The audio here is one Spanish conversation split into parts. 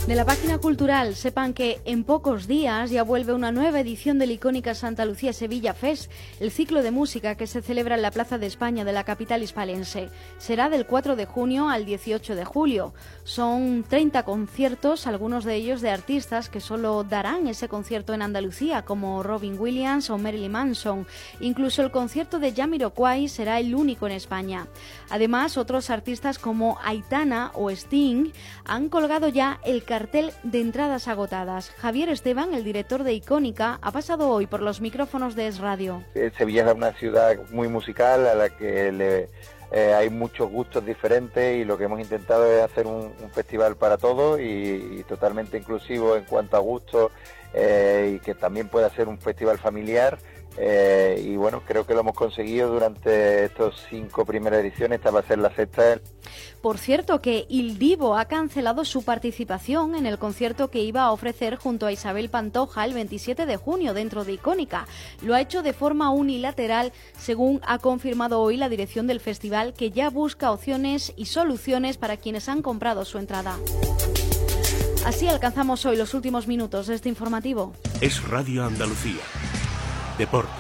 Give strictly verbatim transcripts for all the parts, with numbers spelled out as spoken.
De la página cultural, sepan que en pocos días ya vuelve una nueva edición del icónica Santa Lucía Sevilla Fest, el ciclo de música que se celebra en la Plaza de España de la capital hispalense. Será del cuatro de junio al dieciocho de julio. Son treinta conciertos, algunos de ellos de artistas que solo darán ese concierto en Andalucía, como Robin Williams o Marilyn Manson. Incluso el concierto de Jamiroquai será el único en España. Además, otros artistas como Aitana o Sting han colgado ya el cartel de entradas agotadas. Javier Esteban, el director de Icónica, ha pasado hoy por los micrófonos de Es Radio. Sevilla es una ciudad muy musical a la que le, eh, hay muchos gustos diferentes, y lo que hemos intentado es hacer un, un festival para todos y, y totalmente inclusivo en cuanto a gustos, eh, y que también pueda ser un festival familiar. Eh, y bueno, creo que lo hemos conseguido durante estos cinco primeras ediciones. Esta va a ser la sexta. Por cierto, que Il Divo ha cancelado su participación en el concierto que iba a ofrecer junto a Isabel Pantoja el veintisiete de junio dentro de Icónica. Lo ha hecho de forma unilateral, según ha confirmado hoy la dirección del festival, que ya busca opciones y soluciones para quienes han comprado su entrada. Así alcanzamos hoy los últimos minutos de este informativo. Es Radio Andalucía. Deportes.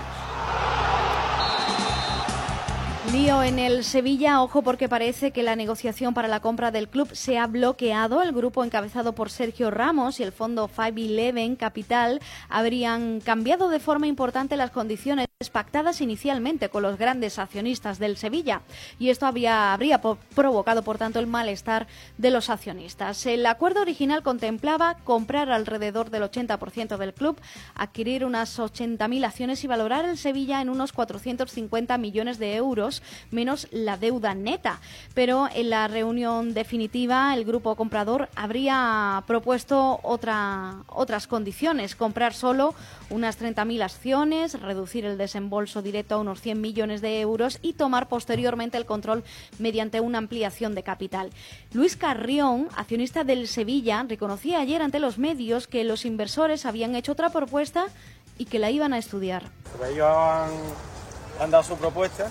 Lío en el Sevilla, ojo, porque parece que la negociación para la compra del club se ha bloqueado. El grupo encabezado por Sergio Ramos y el fondo cinco once Capital habrían cambiado de forma importante las condiciones pactadas inicialmente con los grandes accionistas del Sevilla, y esto había, habría po- provocado por tanto el malestar de los accionistas. El acuerdo original contemplaba comprar alrededor del ochenta por ciento del club, adquirir unas ochenta mil acciones y valorar el Sevilla en unos cuatrocientos cincuenta millones de euros menos la deuda neta, pero en la reunión definitiva el grupo comprador habría propuesto otra, otras condiciones: comprar solo unas treinta mil acciones, reducir el desembolso directo a unos cien millones de euros y tomar posteriormente el control mediante una ampliación de capital. Luis Carrión, accionista del Sevilla, reconocía ayer ante los medios que los inversores habían hecho otra propuesta y que la iban a estudiar. Ellos han, han dado su propuesta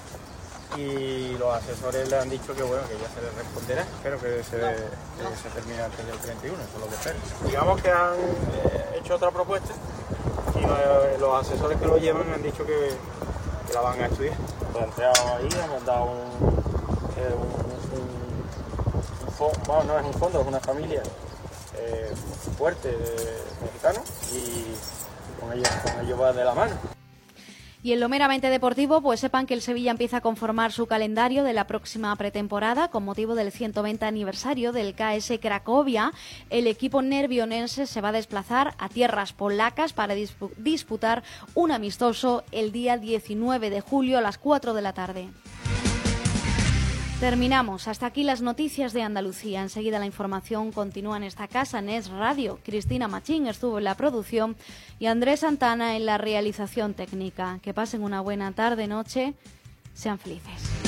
y los asesores le han dicho que bueno, que ya se les responderá. Espero que se, que se termine antes del treinta y uno, eso es lo que espero. Digamos que han eh, hecho otra propuesta y eh, los asesores que lo llevan han dicho que, que la van a estudiar. Planteado ahí, hemos dado un, eh, un, un, un fondo, bueno, no es un fondo, es una familia eh, fuerte de mexicanos, y con ellos, con ellos va de la mano. Y en lo meramente deportivo, pues sepan que el Sevilla empieza a conformar su calendario de la próxima pretemporada con motivo del ciento veinte aniversario del K S Cracovia. El equipo nervionense se va a desplazar a tierras polacas para dispu- disputar un amistoso el día diecinueve de julio a las cuatro de la tarde. Terminamos. Hasta aquí las noticias de Andalucía. Enseguida la información continúa en esta casa, en Es Radio. Cristina Machín estuvo en la producción y Andrés Santana en la realización técnica. Que pasen una buena tarde, noche. Sean felices.